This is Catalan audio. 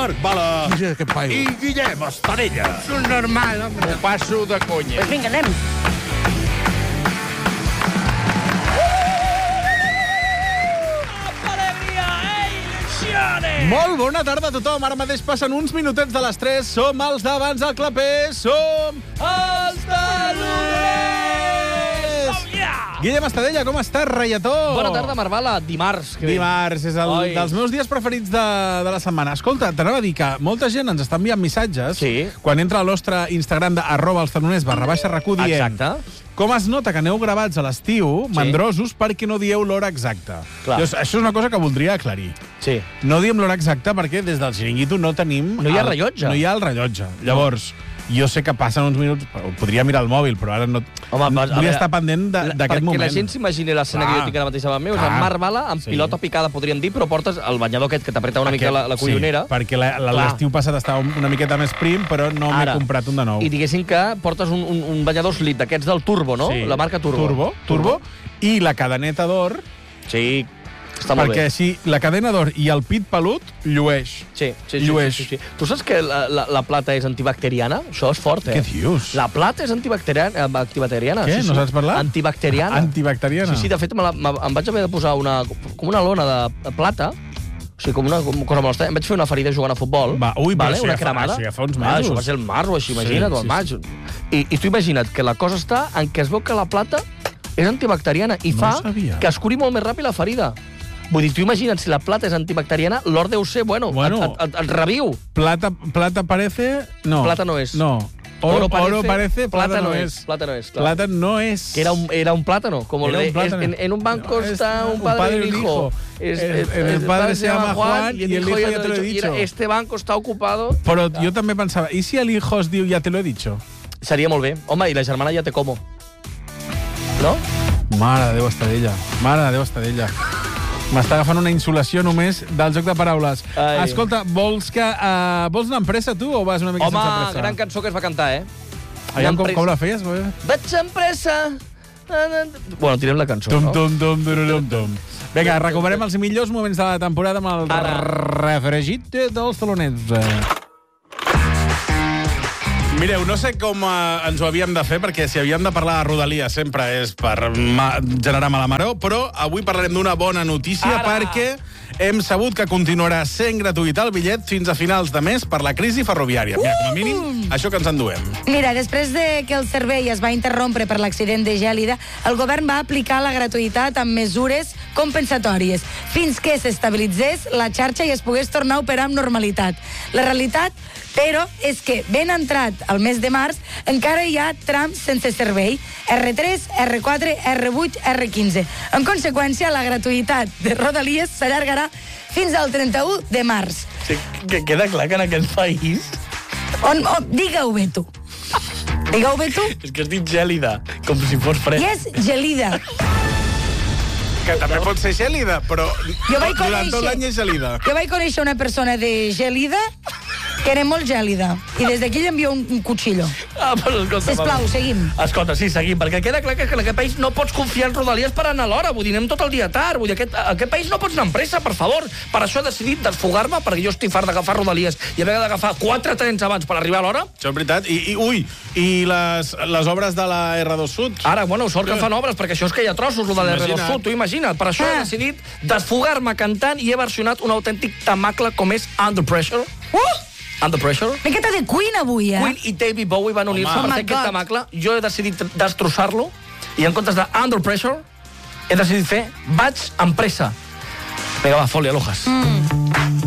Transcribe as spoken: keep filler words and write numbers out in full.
Marc Bala Mira aquest paio. i Guillem Estadella. És un normal, home. Ho passo de conya. Pues vinga, anem. Molt bona tarda a tothom. Ara mateix passen uns minutets de les tres. Som els d'abans del clapé. Som els taloners! Guillem Estadella, com estàs, reietó? Bona tarda, Marvala. Dimarts. Que bé. Dimarts, és el Oi. dels meus dies preferits de, de la setmana. Escolta, t'anava a dir que molta gent ens està enviant missatges Sí. quan entra al nostre Instagram de arroba els taloners barra baixa rac u dient Exacte. com es nota que aneu gravats a l'estiu, Sí. mandrosos, perquè no dieu l'hora exacta. Clar. Llavors, això és una cosa que voldria aclarir. Sí. No diem l'hora exacta perquè des del xiringuito no tenim... No hi ha el- rellotge. No hi ha el rellotge. Llavors, jo sé que passen uns minuts... Podria mirar el mòbil, però ara no... Home, no a volia veure, estar pendent de- La- d'aquest moment. Perquè la gent s'imagini l'escena que Clar. jo tinc ara mateix davant meu. És Clar. el Marc Bala amb Sí. pilota picada, podríem dir, però portes el banyador aquest que t'apreta una mica la, la collonera. Sí, perquè la- la- Clar. l'estiu passat estava una miqueta més prim, però no m'he Ara. comprat un de nou. I diguéssim que portes un, un, un banyador slit d'aquests del Turbo, no? Sí. La marca Turbo. Turbo, Turbo. I la cadeneta d'or, Sí, està molt perquè bé. així la cadena d'or i el pit pelut llueix. Sí, sí, sí, llueix. sí, sí, sí. Tu saps que la, la, la plata és antibacteriana? Això és fort, eh? Què dius? La plata és antibacteriana. eh, antibacteriana. Què? Sí, sí. No saps parlar? Antibacteriana. Antibacteriana. Sí, sí, de fet, me la, me, em vaig haver de posar una, com una lona de plata, o sigui, com una com, cosa molt estranya. Em vaig fer una ferida jugant a futbol. Va, ui, però vale? això una ja fa- cremada. això ja fa uns Ah, mesos. això va ser el març o així, imagina't, Sí, o el sí, maig. I, I tu imagina't que la cosa està en què es veu que la plata és antibacteriana i No fa ho sabia. que es curi molt més ràpid la ferida. Vull dir, tu imagina't, si la plata és antibacteriana, l'or deu ser, bueno, Bueno. et, et, et reviu. Plata, plata parece... No. Plata no és. No. Oro, oro parece, plata, no es. Plata no es, claro. Plata no es. Que era un, era un plátano, como Era el de, un plátano. es- en, en un banco No, es está un padre, y un hijo. Es- es- el padre se llama Juan y el hijo ya te lo he y dicho. era, este banco está ocupado. Però jo també pensava, i si el hijo es diu ja te lo he dicho? Seria molt bé. Home, i la germana ja té como. No? Mare de Déu, Estadella. Mare de Déu, Estadella. M'està agafant una insolació només del joc de paraules. Ai. Escolta, vols que uh, vols anar amb pressa, tu, o vas una mica Home, sense pressa? gran cançó que es va cantar, eh? Aviam, com, Anar amb com la feies? Vaig amb pressa. Bueno, tirem la cançó, Tum, no? tum, tum, tururum, tum. Vinga, recuperem els millors moments de la temporada amb el Ara. refregit dels talonets. Mireu, no sé com uh, ens ho havíem de fer, perquè si havíem de parlar de Rodalia sempre és per ma generar mala maror, però avui parlarem d'una bona notícia Ara. perquè hem sabut que continuarà sent gratuït el bitllet fins a finals de mes per la crisi ferroviària. Mira, com a mínim, això que ens enduem. Mira, després de que el servei es va interrompre per l'accident de Gèlida, el govern va aplicar la gratuïtat amb mesures compensatòries fins que s'estabilitzés la xarxa i es pogués tornar a operar amb normalitat. La realitat, però, és que ben entrat el mes de març encara hi ha trams sense servei, erre tres, erre quatre, erre vuit, erre quinze. En conseqüència, la gratuïtat de Rodalies s'allargarà fins al trenta-u de març. Sí, que queda clar que en aquest país... On, on, digue-ho bé, tu. Digue-ho bé, tu. És que es diu gèlida, com si fos fred. I és gelida. Que també pot ser gèlida, però Jo vaig durant tot conèixer- l'any és gèlida. Jo vaig conèixer una persona de gèlida que era molt gèlida. I des d'aquí li envio un, un cuchillo. Ah, però escolta, Sisplau, va. seguim. Escolta, sí, seguim, perquè queda clar que en aquest país no pots confiar en Rodalies per anar a l'hora, vull dir, anem tot el dia tard, vull dir, aquest, aquest país no pots anar amb pressa, per favor. Per això he decidit desfogar-me, perquè jo estic fart d'agafar Rodalies i haver d'agafar quatre trens abans per arribar a l'hora. Això és veritat. I, i ui, i les, les obres de la erre dos Sud? Ara, bueno, sort que fan obres, perquè això és que hi ha trossos, lo de l'erre dos Imagina't. Sud, tu imagina't. Per això he Ah. decidit desfogar-me cantant i he versionat un autèntic tamacle com és Under Pressure. Uh! Under Pressure. Miqueta de Queen avui, eh? Queen i David Bowie van unir-se Home. per Oh fer my aquest God. tamacle. Jo he decidit destrossar-lo i en comptes de Under Pressure he decidit fer Vaig amb pressa. Vinga, va, Foli, alojas. Mm.